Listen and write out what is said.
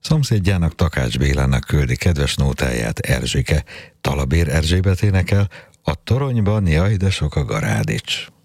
Szomszédjának, Takács Bélának küldi kedves nótáját Erzsike. Talabér Erzsébet énekel, a toronyban jaj, de sok a garádics.